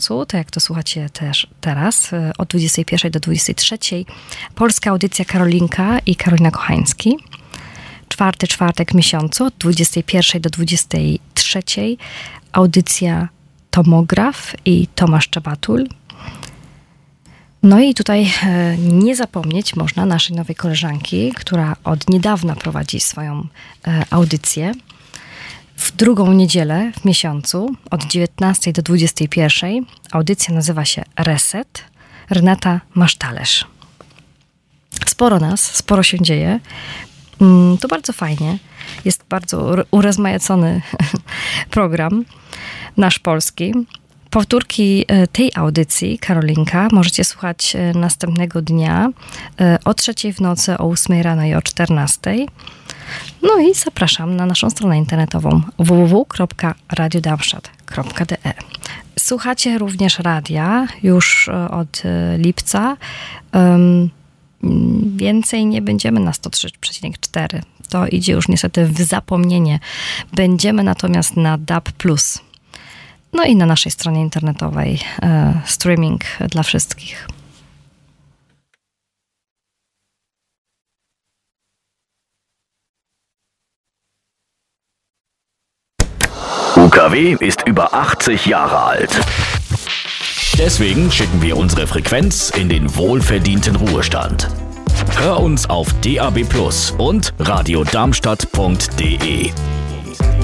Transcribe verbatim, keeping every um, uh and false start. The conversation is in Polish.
miesiącu, tak jak to słuchacie też teraz, od dwudziestej pierwszej do dwudziestej trzeciej. Polska audycja Karolinka i Karolina Kochański. Czwarty czwartek w miesiącu, od dwudziestej pierwszej do dwudziestej trzeciej. Audycja Tomograf i Tomasz Czabatul. No i tutaj e, nie zapomnieć można naszej nowej koleżanki, która od niedawna prowadzi swoją e, audycję. W drugą niedzielę w miesiącu od dziewiętnastej do dwudziestej pierwszej audycja nazywa się Reset. Renata Masztalerz. Sporo nas, sporo się dzieje. Mm, to bardzo fajnie. Jest bardzo urozmaicony program nasz polski. Powtórki tej audycji, Karolinka, możecie słuchać następnego dnia o trzeciej w nocy, o ósmej rano i o czternastej. No i zapraszam na naszą stronę internetową w w w kropka radio darmstadt kropka d e. Słuchacie również radia już od lipca. Um, więcej nie będziemy na sto trzy przecinek cztery. To idzie już niestety w zapomnienie. Będziemy natomiast na D A B plus. No i na naszej stronie internetowej e, streaming dla wszystkich. U K W ist über achtzig Jahre alt. Deswegen schicken wir unsere Frequenz in den wohlverdienten Ruhestand. Hör uns auf D A B plus und radio darmstadt punkt d e.